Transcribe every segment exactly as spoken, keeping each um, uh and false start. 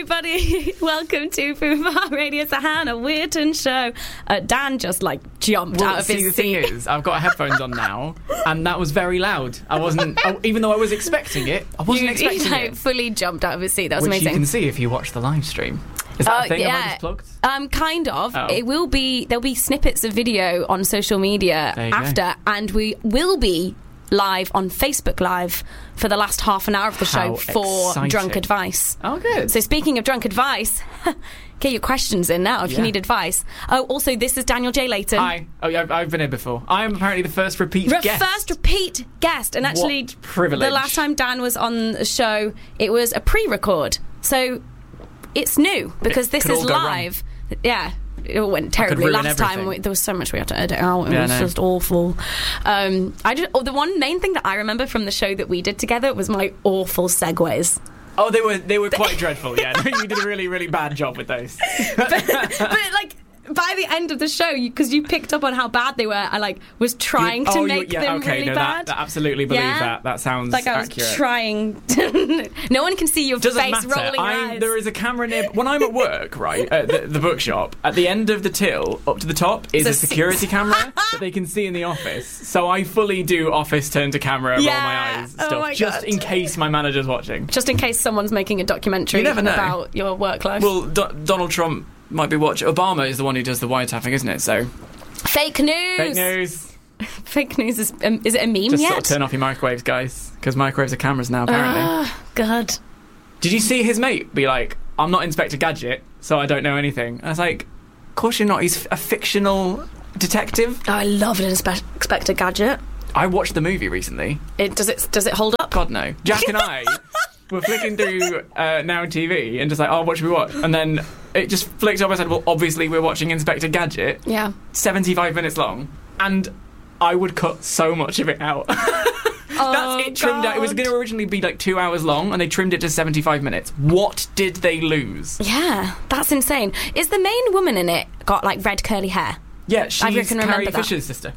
everybody. Welcome to Fubar Radio. It's the Hannah Wheaton Show. Uh, Dan just, like, jumped well, out of see, his the seat. thing is, I've got headphones on now, and that was very loud. I wasn't... I, even though I was expecting it, I wasn't you, expecting he, like, it. fully jumped out of his seat. That was Which amazing. you can see if you watch the live stream. Is that Uh, a thing? yeah. Have I just plugged? Um, kind of. Oh. It will be... There'll be snippets of video on social media There you after, go. and we will be live on Facebook Live for the last half an hour of the How show for exciting. Drunk Advice. Oh, good. So speaking of drunk advice, get your questions in now if Yeah. you need advice. Oh, also, this is Daniel J. Layton. Hi. Oh, yeah, I've, I've been here before. I am apparently the first repeat Re- guest. First repeat guest. And actually, What privilege. the last time Dan was on the show, it was a pre-record. So it's new because It this could is all go wrong. live. Yeah. It all went terribly ruin last time. everything. We, there was so much we had to edit out. It Yeah, I was know. just awful. Um, I just, oh, the one main thing that I remember from the show that we did together was my awful segues. Oh, they were they were quite dreadful, yeah. No, you did a really, really bad job with those. but, but like by the end of the show, because you, you picked up on how bad they were, I like was trying You- to oh, you- make yeah, them okay, really no, bad. That, that absolutely believe Yeah? that. That sounds like I was accurate. trying. To, no one can see your Doesn't face matter. rolling your I'm, eyes. there is a camera near. When I'm at work, right, at the, the bookshop, at the end of the till, up to the top, is The a security camera that they can see in the office. So I fully do office turn to camera, roll Yeah. my eyes, Oh stuff, my just God. in case my manager's watching. Just in case someone's making a documentary You never know. about your work life. Well, Do- Donald Trump might be watching. Obama is the one who does the wiretapping, isn't it? So Fake news. fake news. Fake news is um, is it a meme Just yet? sort of turn off your microwaves, guys, because microwaves are cameras now. Apparently. Ah, God. Did you see his mate be like, I'm not Inspector Gadget, so I don't know anything? And I was like, of course you're not. He's a fictional detective. Oh, I love an Inspe- Inspector Gadget. I watched the movie recently. It does it does it hold up? God, no. Jack and I were flicking through uh, Now T V and just like, oh, what should we watch? And then it just flicked up. I said, well, obviously we're watching Inspector Gadget. Yeah. seventy-five minutes long. And I would cut so much of it out. Oh, That's it trimmed out. It was God. going to originally be like two hours long, and they trimmed it to seventy-five minutes. What did they lose? Yeah, that's insane. Is the main woman in it got like red curly hair? Yeah, she's I can remember Carrie that. Fisher's sister.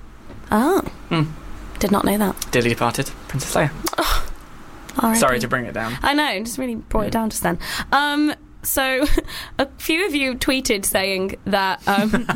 Oh. Hmm. Did not know that. Dearly departed, Princess Leia. All right. Sorry to bring it down. I know, just really brought it down just then. Um, so, a few of you tweeted saying that, um,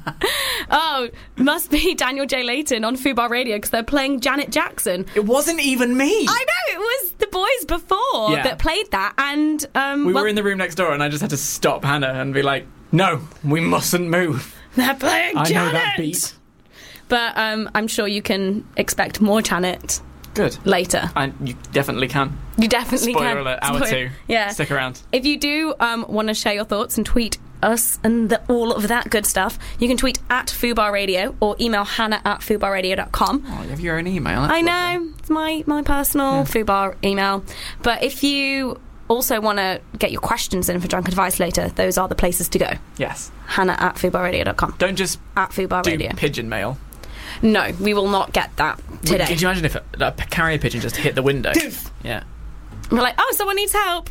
oh, must be Daniel J. Layton on Fubar Radio because they're playing Janet Jackson. It wasn't even me. I know, it was the boys before Yeah. that played that, and um, we well, were in the room next door, and I just had to stop Hannah and be like, "No, we mustn't move." they're playing I Janet. know that beat. But um, I'm sure you can expect more Janet Good. later. And you definitely can. You definitely Spoiler can. alert, hour Spoil- two. Yeah. Stick around. If you do um, want to share your thoughts and tweet us and the, all of that good stuff, you can tweet at Fubar Radio or email hannah at fubar radio dot com. Oh, you have your own email. That's I lovely. know, it's my, my personal Yeah. Fubar email. But if you also want to get your questions in for Drunk Advice later, those are the places to go. Yes. hannah at fubar radio dot com. Don't just At Fubar do Radio. pigeon mail. No, we will not get that today. Could you imagine if a, a carrier pigeon just hit the window? Yeah. We're like, oh, someone needs help.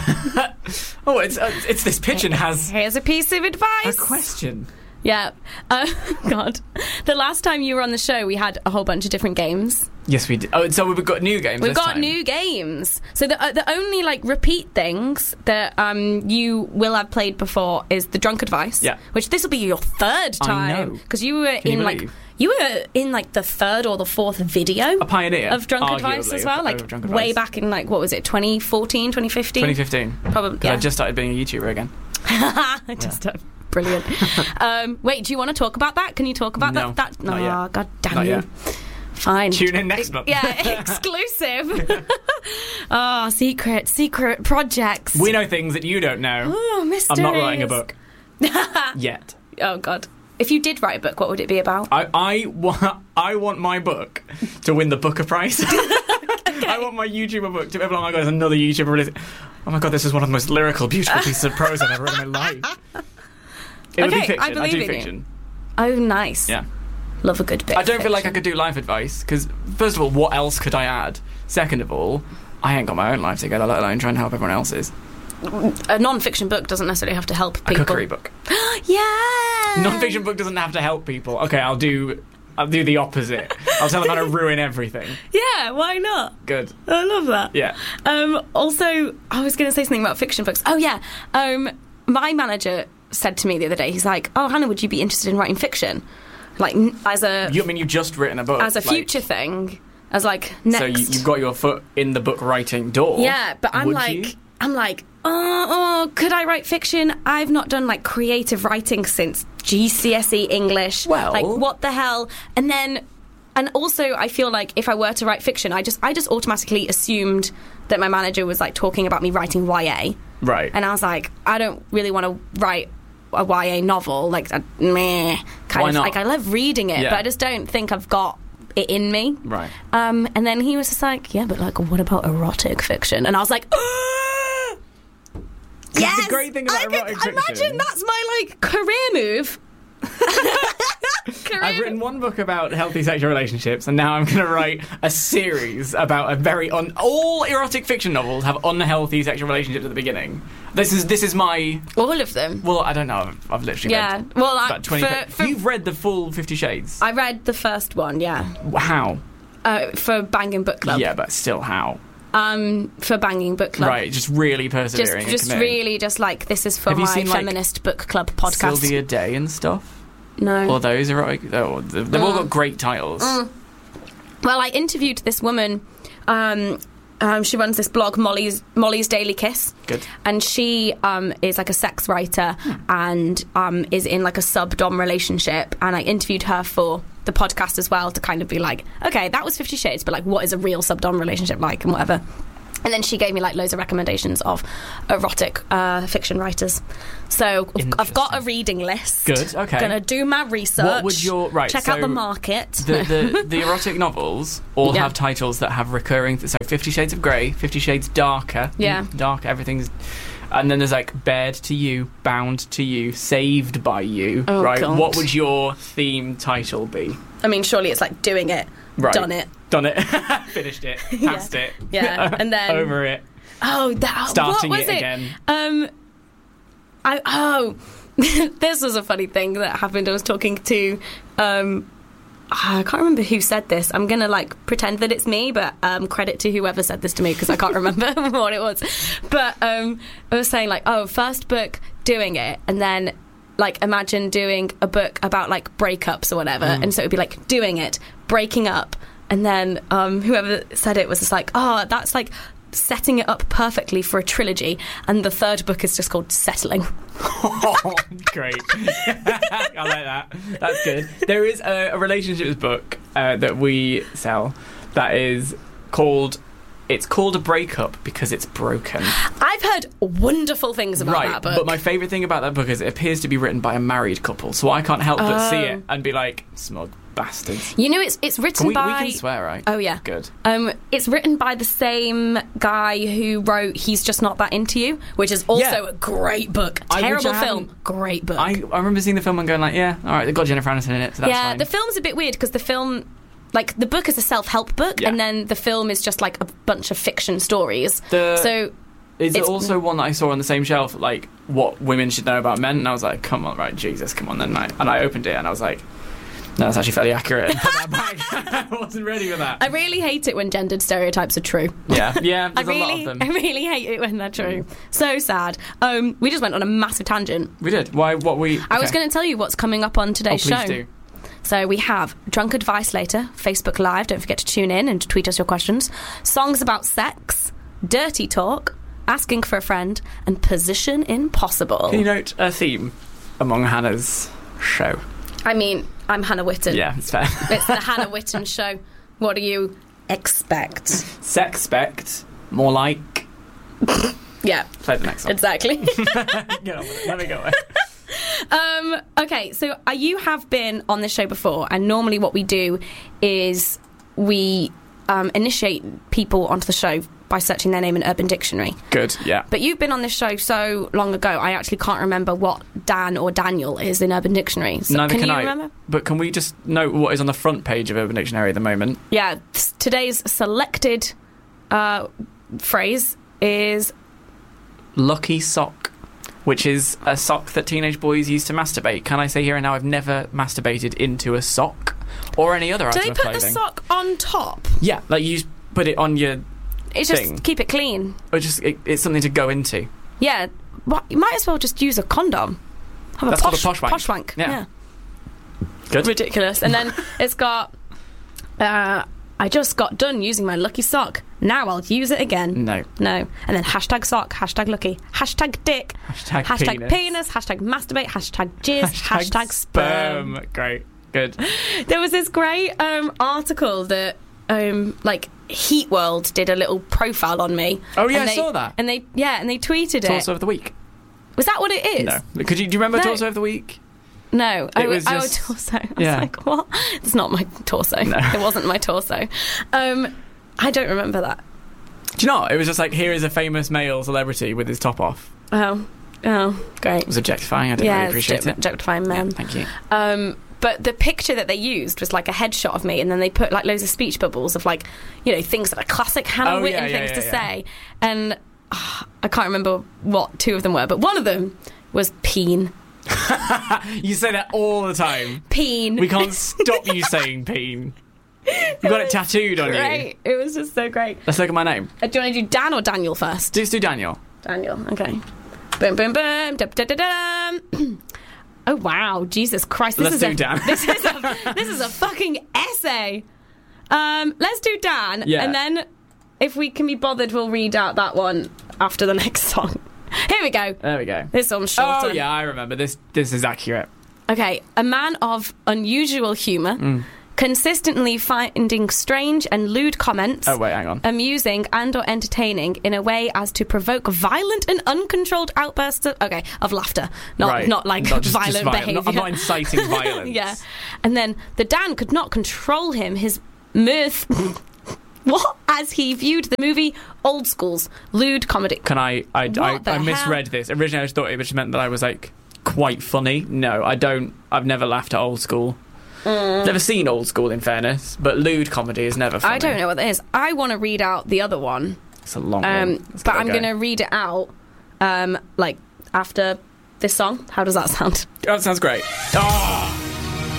Oh, it's uh, it's this pigeon has Here's a piece of a advice. question. Yeah. Uh, God. The last time you were on the show, we had a whole bunch of different games. Yes, we did. Oh, so we've got new games. We've this got time. new games. So the uh, the only like repeat things that um you will have played before is the Drunk Advice. Yeah. Which this will be your third I time know. because you were Can you in like believe? you were in like the third or the fourth video A pioneer of Drunk Advice arguably, as well. of- Like of Drunk way Advice. back in like what was it, twenty fourteen, twenty fifteen? twenty fifteen. Probably. Because Yeah. I just started being a YouTuber again. I just uh, brilliant. um, wait, do you want to talk about that? Can you talk about No, that? That not oh, yet. God damn Not you. yet. Fine. Tune in next month. Yeah, exclusive. Oh, secret, secret projects. We know things that you don't know. Oh, mysteries. I'm not writing a book. Yet. Oh, God. If you did write a book, what would it be about? I, I, wa- I want my book to win the Booker Prize. I want my YouTuber book to be, oh my God, there's another YouTuber release. Oh my God, this is one of the most lyrical, beautiful pieces of prose I've ever read in my life. It would Okay, be fiction. I believe do in you. fiction. Oh, nice. Yeah. Love a good bit I of don't feel like I fiction. could do life advice, because, first of all, what else could I add? Second of all, I ain't got my own life together, let alone try and help everyone else's. A non-fiction book doesn't necessarily have to help A people. cookery book. Yeah. Non-fiction book doesn't have to help people. Okay, I'll do I'll do the opposite. I'll tell them how to ruin everything. Yeah, why not? Good. I love that. Yeah. Um, also, I was going to say something about fiction books. Oh, yeah. Um, my manager said to me the other day, he's like, oh, Hannah, would you be interested in writing fiction? Like, n- as a... You I mean you've just written a book? As a future like, thing. As, like, next... So you, you've got your foot in the book writing door. Yeah, but I'm would like... You? I'm like, oh, oh, could I write fiction? I've not done, like, creative writing since G C S E English. Well... Like, what the hell? And then... And also, I feel like if I were to write fiction, I just I just automatically assumed that my manager was, like, talking about me writing Y A. Right. And I was like, I don't really want to write a Y A novel. Like, a, meh. Kind Why of, not? Like, I love reading it, Yeah. but I just don't think I've got it in me. Right. Um, and then he was just like, yeah, but, like, what about erotic fiction? And I was like, yes! The great thing about I erotic could, fiction... Imagine that's my, like, career move. career I've written one book about healthy sexual relationships, and now I'm going to write a series about a very... Un- all erotic fiction novels have unhealthy sexual relationships at the beginning. This is this is my... All of them. Well, I don't know. I've, I've literally Yeah. read Well, I, about twenty... for, for, You've read the full Fifty Shades? I read the first one, yeah. How? Uh, for Banging Book Club. Yeah, but still how? Um, for Banging Book Club. Right, just really persevering. Just, just and committing. really just like, this is for Have you my seen, like, feminist book club podcast. Sylvia Day and stuff? No. Or those erotic... Oh, they've mm. all got great titles. Mm. Well, I interviewed this woman. Um, um, she runs this blog, Molly's Molly's Daily Kiss. Good. And she um, is like a sex writer hmm. and um, is in like a sub-dom relationship. And I interviewed her for the podcast as well to kind of be like, okay, that was Fifty Shades, but like, what is a real sub-dom relationship like and whatever. And then she gave me like loads of recommendations of erotic uh, fiction writers. So I've got a reading list. Good, okay. Gonna do my research. What would your right? Check so out the market. The, the the erotic novels all Yeah. have titles that have recurring. So Fifty Shades of Grey, Fifty Shades Darker, Yeah. dark. Everything's. And then there's like Bared to You, Bound to You, Saved by You. Oh, right. God. What would your theme title be? I mean, surely it's like doing it, Right. done it. Done it. Finished it. Passed Yeah. it. Yeah, and then- over it. Oh, that Starting what was it it, again. Um, I oh, this was a funny thing that happened. I was talking to, um, I can't remember who said this. I'm gonna like pretend that it's me, but um, credit to whoever said this to me because I can't remember what it was. But um, I was saying like, oh, first book, doing it, and then like imagine doing a book about like breakups or whatever, Mm. and so it'd be like doing it, breaking up, and then um, whoever said it was just like, oh, that's like setting it up perfectly for a trilogy, and the third book is just called Settling. Oh, great. I like that. That's good. There is a, a relationships book uh, that we sell that is called... It's called A Breakup because it's broken. I've heard wonderful things about right, that book. but my favourite thing about that book is it appears to be written by a married couple, so I can't help but see Oh. it and be like, smug bastards. You know, it's it's written Can we, by... we can swear, right? Oh, yeah. Good. Um, it's written by the same guy who wrote He's Just Not That Into You, which is also Yeah. a great book. I- which Terrible I film, haven't- great book. I, I remember seeing the film and going like, yeah, all right, they've got Jennifer Aniston in it, so that's yeah, fine. the film's a bit weird because the film... Like, the book is a self-help book, Yeah. and then the film is just, like, a bunch of fiction stories. The- so... Is it It's- also one that I saw on the same shelf, like, what women should know about men? And I was like, come on, right, Jesus, come on then. And I, and I opened it and I was like, no, that's actually fairly accurate. And put that back. I wasn't ready for that. I really hate it when gendered stereotypes are true. Yeah, yeah, I there's a lot really, of I them. really hate it when they're true. So sad. Um, we just went on a massive tangent. We did. Why, what we... I was okay. going to tell you what's coming up on Oh, today's please show. do. So we have Drunk Advice later, Facebook Live, don't forget to tune in and tweet us your questions, songs about sex, dirty talk, asking for a friend, and Position Impossible. Can you note a theme among Hannah's show? I mean, I'm Hannah Witten. Yeah, it's fair. It's the Hannah Witten show. What do you expect? Sexpect, more like... Yeah, Play the next song. exactly. Get on with it. Let me go. Um, okay, so uh, you have been on this show before, and normally what we do is we um, initiate people onto the show by searching their name in Urban Dictionary. Good, yeah. But you've been on this show so long ago, I actually can't remember what Dan or Daniel is in Urban Dictionary. So Neither can, can you I. remember? But can we just note what is on the front page of Urban Dictionary at the moment? Yeah, th- today's selected uh, phrase is... Lucky sock, which is a sock that teenage boys use to masturbate. Can I say here and now I've never masturbated into a sock? or any other Do item they of put clothing. the sock on top? Yeah, like you put it on your It's thing. just keep it clean. Or just it, it's something to go into. Yeah, well, you might as well just use a condom. Have That's a called posh, a posh wank. Posh wank. Yeah. Yeah. Good. Ridiculous. And then it's got, uh, I just got done using my lucky sock. Now I'll use it again. No. No. And then hashtag sock, hashtag lucky, hashtag dick, Hashtag, hashtag penis. penis, hashtag masturbate, hashtag jizz, hashtag, sperm. Great. Good. There was this great um, article that, um, like, Heat World did a little profile on me. Oh, yeah, and I they, saw that. And they, yeah, and they tweeted Torso it. of the week. Was that what it is? No. Could you, do you remember No. Torso of the week? No, I It was I just- torso. I yeah. was like, what? It's not my torso. No. It wasn't my torso. Um, I don't remember that. Do you know what? It was just like, here is a famous male celebrity with his top off. Oh, oh, great. It was objectifying. I didn't Yeah, really it's appreciate object- it. objectifying men. Yeah, thank you. Um, but the picture that they used was like a headshot of me, and then they put like loads of speech bubbles of like, you know, things that are classic Hannah Oh, Witten yeah, yeah, things yeah, to yeah. say. And ah, I can't remember what two of them were, but one of them was peen. You say that all the time. Peen. We can't stop you saying peen. You've got it tattooed on you. Great. It was just so great. Let's look at my name. Uh, do you want to do Dan or Daniel first? Let's do Daniel. Daniel, okay. Boom, boom, boom. Da, da, da, da. Oh wow, Jesus Christ! This Let's is do a, Dan. This is a this is a fucking essay. Um, let's do Dan, Yeah. and then if we can be bothered, we'll read out that one after the next song. Here we go. There we go. This one's shorter. Oh, yeah, I remember. This This is accurate. Okay, a man of unusual humour, Mm. consistently finding strange and lewd comments. Oh, wait, hang on. Amusing and or entertaining in a way as to provoke violent and uncontrolled outbursts of, okay, of laughter, not Right. not like Not just- just violent violent. behaviour. Not- I'm not inciting violence. Yeah, and then the Dan could not control him. His mirth. What? As he viewed the movie Old School's lewd comedy. Can I... I, What I, the I misread hell? this. Originally, I just thought it just meant that I was, like, quite funny. No, I don't... I've never laughed at Old School. Mm. Never seen Old School, in fairness, but lewd comedy is never funny. I don't know what that is. I want to read out the other one. It's a long Um, one. Let's but give it a I'm go. going to read it out, um, like after this song. How does that sound? Oh, that sounds great. Oh!